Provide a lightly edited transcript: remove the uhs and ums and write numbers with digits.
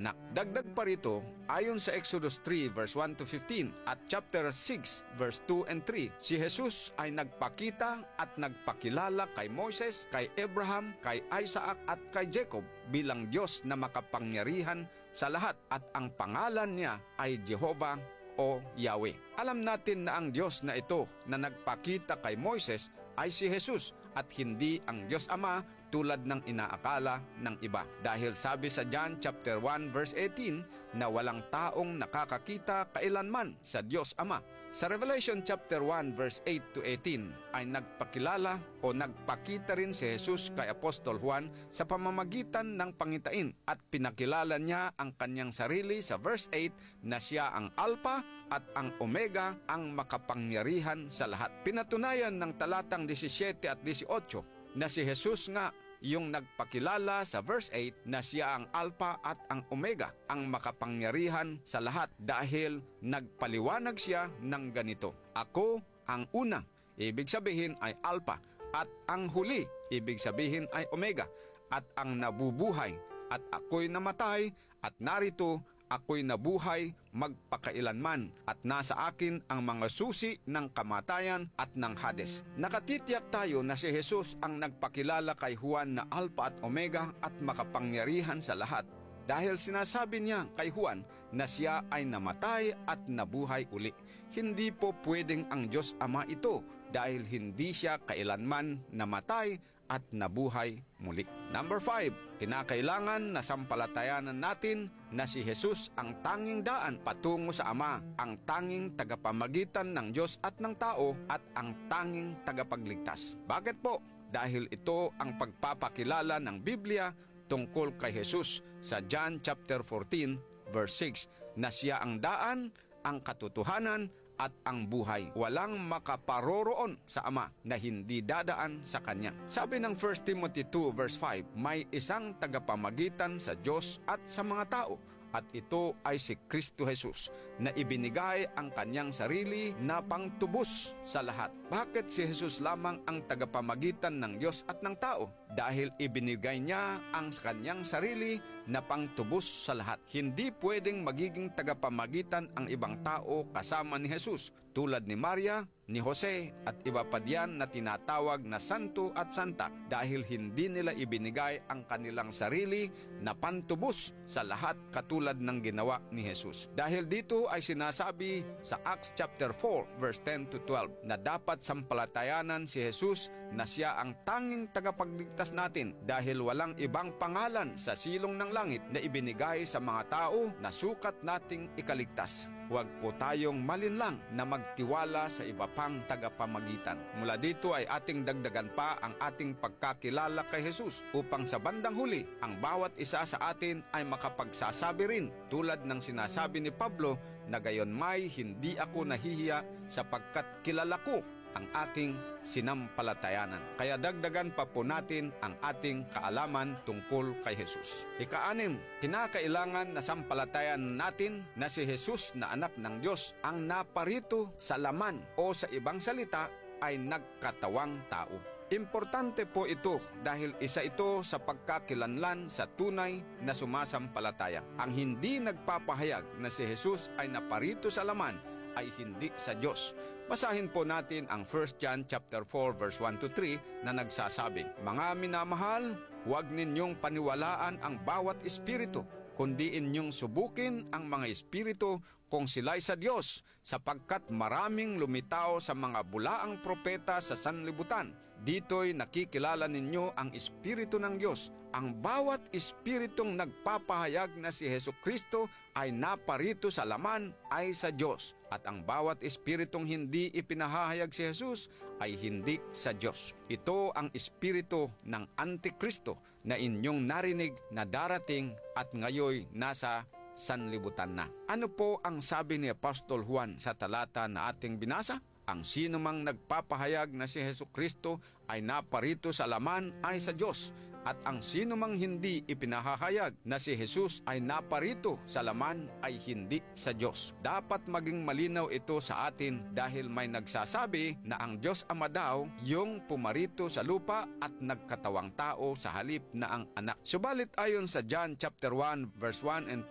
anak. Dagdag pa rito, ayon sa Exodus 3 verse 1 to 15 at chapter 6 verse 2 and 3, si Jesus ay nagpakita at nagpakilala kay Moses, kay Abraham, kay Isaac at kay Jacob bilang Diyos na makapangyarihan sa lahat, at ang pangalan niya ay Jehovah o Yahweh. Alam natin na ang Diyos na ito na nagpakita kay Moises ay si Jesus at hindi ang Diyos Ama tulad ng inaakala ng iba. Dahil sabi sa John chapter 1 verse 18 na walang taong nakakakita kailanman sa Diyos Ama. Sa Revelation chapter 1 verse 8 to 18 ay nagpakilala o nagpakita rin si Jesus kay Apostol Juan sa pamamagitan ng pangitain at pinakilala niya ang kanyang sarili sa verse 8 na siya ang Alpha at ang Omega, ang makapangyarihan sa lahat. Pinatunayan ng talatang 17 at 18 na si Jesus nga yung nagpakilala sa verse 8 na siya ang Alpha at ang Omega, ang makapangyarihan sa lahat, dahil nagpaliwanag siya ng ganito: ako ang una, ibig sabihin ay Alpha, at ang huli, ibig sabihin ay Omega, at ang nabubuhay, at ako'y namatay, at narito ako'y nabuhay magpakailanman, at nasa akin ang mga susi ng kamatayan at ng Hades. Nakatitiyak tayo na si Jesus ang nagpakilala kay Juan na Alpha at Omega at makapangyarihan sa lahat, dahil sinasabi niya kay Juan na siya ay namatay at nabuhay uli. Hindi po pwedeng ang Diyos Ama ito, dahil hindi siya kailanman namatay at nabuhay muli. Number 5, kinakailangan na sampalatayanan natin na si Jesus ang tanging daan patungo sa Ama, ang tanging tagapamagitan ng Diyos at ng tao, at ang tanging tagapagligtas. Bakit po? Dahil ito ang pagpapakilala ng Biblia tungkol kay Jesus sa John chapter 14 verse 6 na siya ang daan, ang katotohanan at ang buhay. Walang makaparoroon sa Ama na hindi dadaan sa Kanya. Sabi ng 1 Timothy 2 verse 5, may isang tagapamagitan sa Diyos at sa mga tao, at ito ay si Kristo Jesus na ibinigay ang kanyang sarili na pangtubos sa lahat. Bakit si Jesus lamang ang tagapamagitan ng Diyos at ng tao? Dahil ibinigay niya ang kanyang sarili na pangtubos sa lahat. Hindi pwedeng magiging tagapamagitan ang ibang tao kasama ni Jesus, tulad ni Maria, ni Jose at iba pa diyan na tinatawag na santo at santa, dahil hindi nila ibinigay ang kanilang sarili na pantubos sa lahat katulad ng ginawa ni Jesus. Dahil dito ay sinasabi sa Acts chapter 4 verse 10 to 12 na dapat sampalatayanan si Jesus na siya ang tanging tagapagligtas natin, dahil walang ibang pangalan sa silong ng langit na ibinigay sa mga tao na sukat nating ikaligtas. Huwag po tayong malinlang na magtiwala sa iba pang tagapamagitan. Mula dito ay ating dagdagan pa ang ating pagkakilala kay Jesus, upang sa bandang huli, ang bawat isa sa atin ay makapagsasabi rin, tulad ng sinasabi ni Pablo, na gayon may hindi ako nahihiya sapagkat kilala ko ang aking sinampalatayanan. Kaya dagdagan pa po natin ang ating kaalaman tungkol kay Jesus. Ika-6, kinakailangan na sampalatayan natin na si Jesus na anak ng Diyos ang naparito sa laman, o sa ibang salita ay nagkatawang tao. Importante po ito dahil isa ito sa pagkakilanlan sa tunay na sumasampalataya. Ang hindi nagpapahayag na si Jesus ay naparito sa laman ay hindi sa Diyos. Basahin po natin ang 1 John chapter 4 verse 1 to 3 na nagsasabi, mga minamahal, huwag ninyong paniwalaan ang bawat espiritu, kundi inyong subukin ang mga espiritu kung sila'y sa Diyos, sapagkat maraming lumitaw sa mga bulaang propeta sa sanlibutan. Dito'y nakikilala ninyo ang Espiritu ng Diyos. Ang bawat espiritong nagpapahayag na si Hesukristo ay naparito sa laman ay sa Diyos, at ang bawat espiritong hindi ipinahahayag si Jesus ay hindi sa Diyos. Ito ang espiritu ng Antikristo na inyong narinig na darating at ngayoy nasa sanlibutan na. Ano po ang sabi ni Apostol Juan sa talata na ating binasa? Ang sino mang nagpapahayag na si Hesukristo ay naparito sa laman ay sa Diyos, at ang sino mang hindi ipinahahayag na si Jesus ay naparito sa laman ay hindi sa Diyos. Dapat maging malinaw ito sa atin, dahil may nagsasabi na ang Diyos Ama daw yung pumarito sa lupa at nagkatawang tao sa halip na ang anak. Subalit ayon sa John chapter 1 verse 1 and 2,